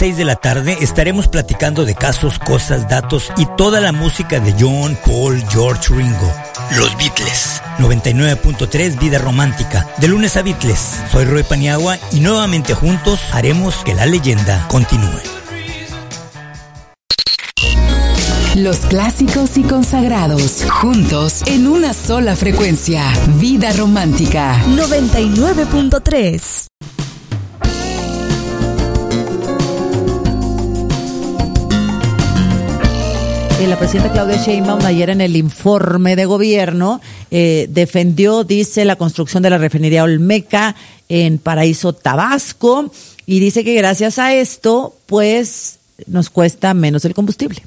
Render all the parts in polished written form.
6 de la tarde estaremos platicando de casos, cosas, datos y toda la música de John, Paul, George, Ringo. Los Beatles. 99.3 Vida Romántica. De lunes a Beatles. Soy Roy Paniagua y nuevamente juntos haremos que la leyenda continúe. Los clásicos y consagrados, juntos en una sola frecuencia. Vida Romántica. 99.3. La presidenta Claudia Sheinbaum ayer en el informe de gobierno defendió, dice, la construcción de la refinería Olmeca en Paraíso, Tabasco, y dice que gracias a esto, pues, nos cuesta menos el combustible.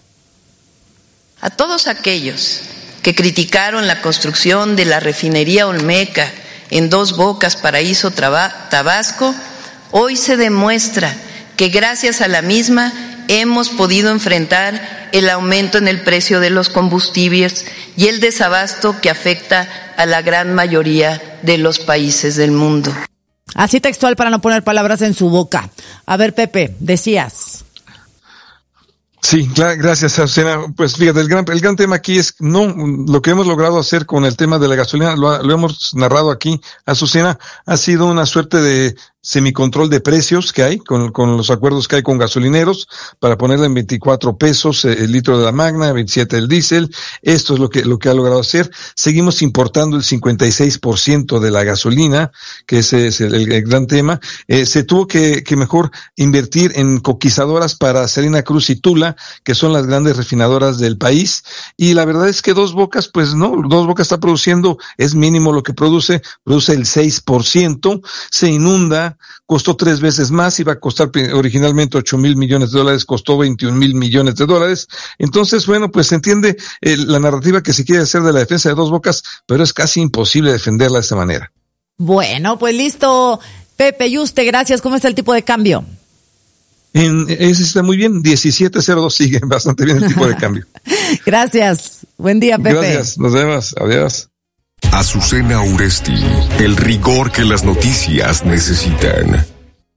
A todos aquellos que criticaron la construcción de la refinería Olmeca en Dos Bocas, Paraíso, Tabasco, hoy se demuestra que gracias a la misma hemos podido enfrentar el aumento en el precio de los combustibles y el desabasto que afecta a la gran mayoría de los países del mundo. Así textual para no poner palabras en su boca. A ver, Pepe, decías. Sí, gracias, Azucena. Pues fíjate, el gran tema aquí es lo que hemos logrado hacer con el tema de la gasolina, lo hemos narrado aquí, Azucena, ha sido una suerte de semicontrol de precios que hay con los acuerdos que hay con gasolineros para ponerle en 24 pesos el litro de la Magna, 27 el diésel. Esto es lo que ha logrado hacer. Seguimos importando el 56% de la gasolina, que ese es el gran tema. Se tuvo que mejor invertir en coquizadoras para Salina Cruz y Tula, que son las grandes refinadoras del país. Y la verdad es que Dos Bocas, pues no, Dos Bocas está produciendo, es mínimo lo que produce el 6%, se inunda. Costó 3 veces más, iba a costar originalmente $8,000 millones, costó $21,000 millones. Entonces, bueno, pues se entiende la narrativa que se quiere hacer de la defensa de Dos Bocas, pero es casi imposible defenderla de esta manera. Bueno, pues listo. Pepe Yuste, gracias. ¿Cómo está el tipo de cambio? Ese está muy bien, 17.02 sigue bastante bien el tipo de cambio. Gracias. Buen día, Pepe. Gracias, nos vemos. Adiós. Azucena Uresti, el rigor que las noticias necesitan.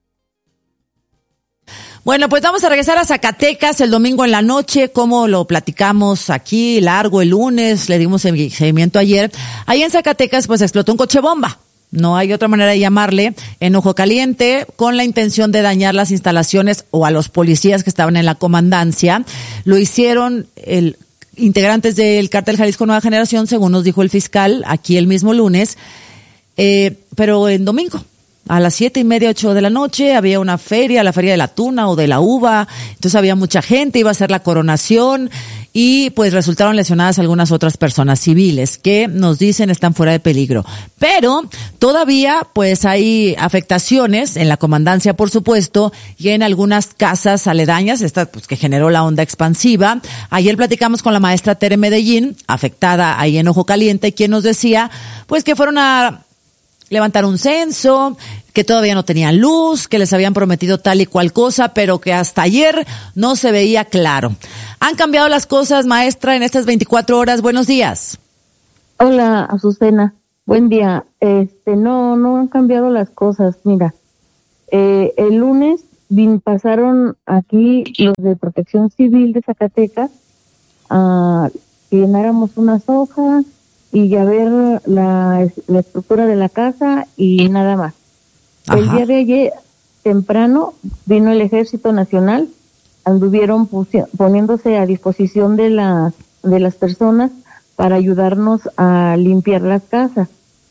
Bueno, pues vamos a regresar a Zacatecas el domingo en la noche, como lo platicamos aquí, largo el lunes, le dimos seguimiento ayer. Ahí en Zacatecas, pues explotó un coche bomba. No hay otra manera de llamarle, en Ojo Caliente, con la intención de dañar las instalaciones o a los policías que estaban en la comandancia. Lo hicieron integrantes del Cártel Jalisco Nueva Generación, según nos dijo el fiscal, aquí el mismo lunes, pero en domingo, a las 7:30, 8 de la noche, había una feria, la feria de la tuna o de la uva, entonces había mucha gente, iba a ser la coronación, y pues resultaron lesionadas algunas otras personas civiles que nos dicen están fuera de peligro. Pero todavía pues hay afectaciones en la comandancia, por supuesto, y en algunas casas aledañas, esta pues que generó la onda expansiva. Ayer platicamos con la maestra Tere Medellín, afectada ahí en Ojo Caliente, quien nos decía pues que fueron a levantar un censo, que todavía no tenían luz, que les habían prometido tal y cual cosa, pero que hasta ayer no se veía claro. ¿Han cambiado las cosas, maestra, en estas 24 horas? Buenos días. Hola, Azucena. Buen día. No han cambiado las cosas. Mira, el lunes pasaron aquí los de Protección Civil de Zacatecas a que llenáramos unas hojas y ya ver la estructura de la casa y nada más. Ajá. El día de ayer temprano vino el Ejército Nacional, anduvieron poniéndose a disposición de las personas para ayudarnos a limpiar las casas.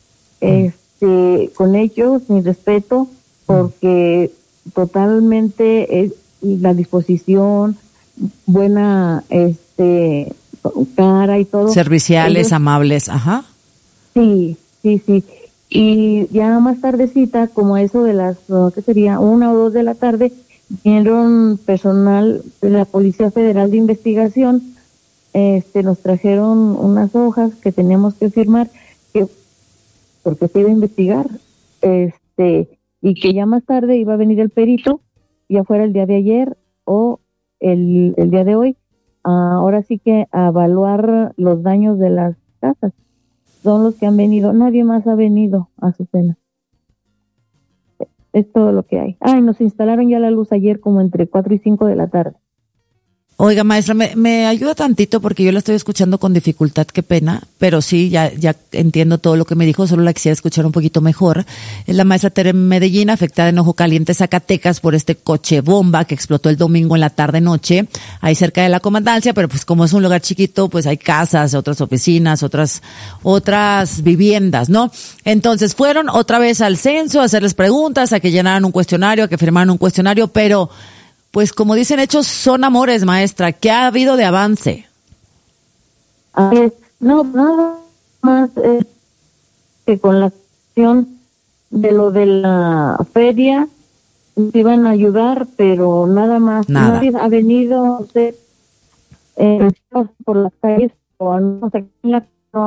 Con ellos mi respeto, porque totalmente es la disposición buena, cara y todo. Serviciales, amables, ajá. Sí. Y ya más tardecita, como a eso de las, ¿qué sería? 1 o 2 de la tarde, vinieron personal de la Policía Federal de Investigación, nos trajeron unas hojas que teníamos que firmar, porque se iba a investigar, y que ya más tarde iba a venir el perito, ya fuera el día de ayer o el día de hoy, ahora sí que a evaluar los daños de las casas. Son los que han venido, nadie más ha venido, Azucena. Es todo lo que hay. Y nos instalaron ya la luz ayer como entre 4 y 5 de la tarde. Oiga, maestra, me ayuda tantito porque yo la estoy escuchando con dificultad, qué pena, pero sí, ya entiendo todo lo que me dijo, solo la quisiera escuchar un poquito mejor. Es la maestra Tere Medellín, afectada en Ojo Caliente, Zacatecas, por este coche bomba que explotó el domingo en la tarde-noche, ahí cerca de la comandancia, pero pues como es un lugar chiquito, pues hay casas, otras oficinas, otras viviendas, ¿no? Entonces fueron otra vez al censo a hacerles preguntas, a que llenaran un cuestionario, a que firmaran un cuestionario, pero pues como dicen, hechos son amores, maestra. ¿Qué ha habido de avance? No, nada más que con la acción de lo de la feria te iban a ayudar, pero nada más. Nada. Nadie ha venido por las calles o no sé qué.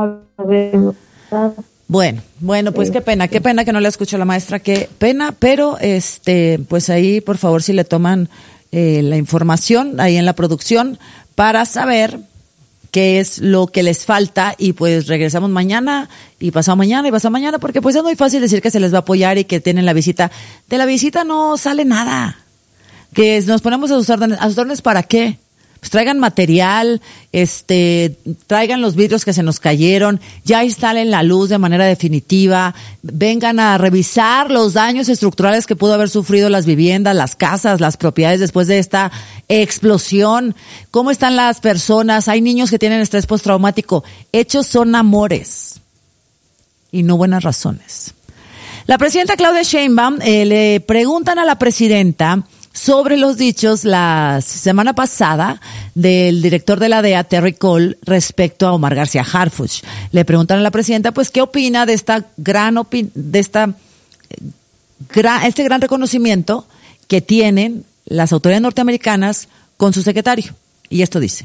Bueno, pues qué pena que no le escucho a la maestra, qué pena, pero pues ahí por favor si le toman la información ahí en la producción para saber qué es lo que les falta y pues regresamos mañana y pasado mañana porque pues es muy fácil decir que se les va a apoyar y que tienen la visita. De la visita no sale nada. Que nos ponemos a sus órdenes ¿para qué? Pues traigan material, traigan los vidrios que se nos cayeron, ya instalen la luz de manera definitiva, vengan a revisar los daños estructurales que pudo haber sufrido las viviendas, las casas, las propiedades después de esta explosión. ¿Cómo están las personas? Hay niños que tienen estrés postraumático. Hechos son amores y no buenas razones. La presidenta Claudia Sheinbaum, le preguntan a la presidenta sobre los dichos la semana pasada del director de la DEA, Terry Cole, respecto a Omar García Harfuch. Le preguntan a la presidenta, pues, ¿qué opina de este gran reconocimiento que tienen las autoridades norteamericanas con su secretario? Y esto dice.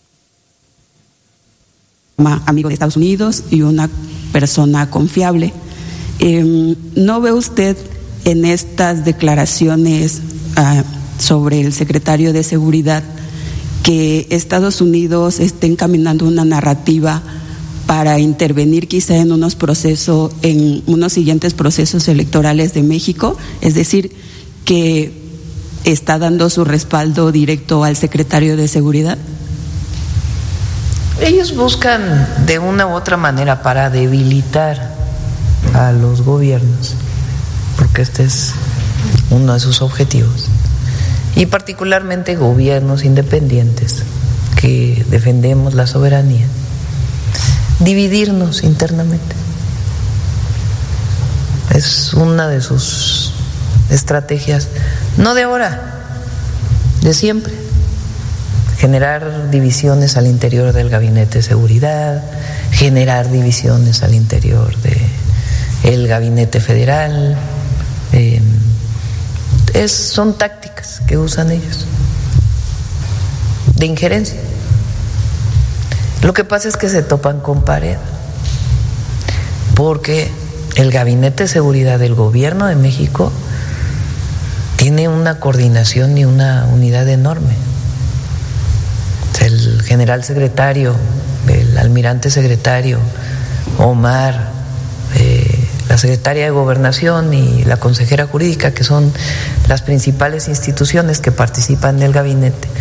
Amigo de Estados Unidos y una persona confiable. ¿No ve usted en estas declaraciones sobre el secretario de Seguridad que Estados Unidos esté encaminando una narrativa para intervenir quizá en unos siguientes procesos electorales de México? Es decir, que está dando su respaldo directo al secretario de Seguridad. Ellos buscan de una u otra manera para debilitar a los gobiernos, porque este es uno de sus objetivos, y particularmente gobiernos independientes que defendemos la soberanía, dividirnos internamente. Es una de sus estrategias, no de ahora, de siempre. Generar divisiones al interior del Gabinete de Seguridad, generar divisiones al interior del Gabinete Federal. Son tácticas que usan ellos de injerencia. Lo que pasa es que se topan con pared, porque el Gabinete de Seguridad del Gobierno de México tiene una coordinación y una unidad enorme. El general secretario, el almirante secretario, Omar, la secretaria de Gobernación y la consejera jurídica, que son las principales instituciones que participan del gabinete,